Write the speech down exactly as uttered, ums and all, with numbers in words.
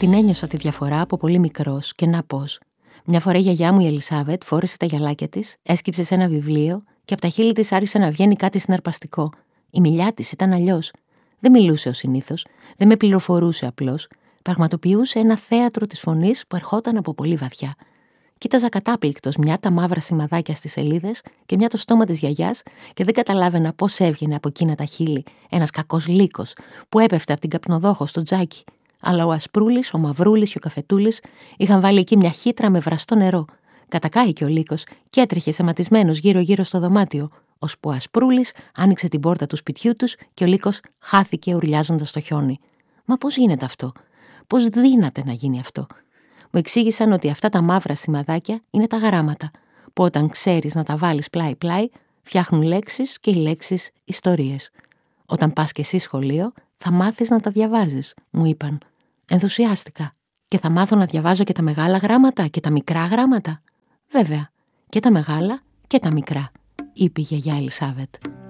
Την ένιωσα τη διαφορά από πολύ μικρός και να πώς. Μια φορά η γιαγιά μου η Ελισάβετ φόρεσε τα γυαλάκια της, έσκυψε σε ένα βιβλίο και από τα χείλη της άρχισε να βγαίνει κάτι συναρπαστικό. Η μιλιά της ήταν αλλιώς. Δεν μιλούσε ως συνήθως, δεν με πληροφορούσε απλώς. Πραγματοποιούσε ένα θέατρο της φωνής που ερχόταν από πολύ βαθιά. Κοίταζα κατάπληκτος μια τα μαύρα σημαδάκια στις σελίδες και μια το στόμα της γιαγιάς και δεν καταλάβαινα πώς έβγαινε από εκείνα τα χείλη ένας κακός λύκος που έπεφτε από την καπνοδόχο στο τζάκι. Αλλά ο Ασπρούλης, ο Μαυρούλης και ο Καφετούλης είχαν βάλει εκεί μια χύτρα με βραστό νερό. Κατακάηκε ο λύκος και έτρεχε σεματισμένος γύρω-γύρω στο δωμάτιο, ώσπου ο Ασπρούλης άνοιξε την πόρτα του σπιτιού τους και ο λύκος χάθηκε ουρλιάζοντας στο χιόνι. Μα πώς γίνεται αυτό? Πώς δύναται να γίνει αυτό? Μου εξήγησαν ότι αυτά τα μαύρα σημαδάκια είναι τα γράμματα, που όταν ξέρεις να τα βάλεις πλάι-πλάι, φτιάχνουν λέξεις και οι λέξεις ιστορίες. Όταν πας και εσύ σχολείο, θα μάθεις να τα διαβάζεις, μου είπαν. Ενθουσιάστηκα. Και θα μάθω να διαβάζω και τα μεγάλα γράμματα και τα μικρά γράμματα? Βέβαια, και τα μεγάλα και τα μικρά, είπε η γιαγιά Ελισάβετ.